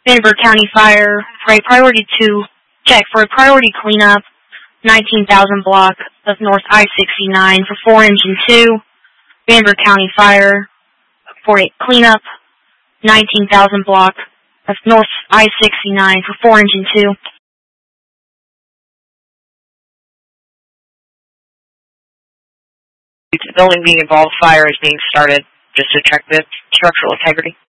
Vanderburgh County Fire, for a priority 2, check for a priority cleanup, 19,000 block of North I-69 for 4 Engine 2. Vanderburgh County Fire, for a cleanup, 19,000 block of North I-69 for 4 Engine 2. The building being involved, fire is being started just to check the structural integrity.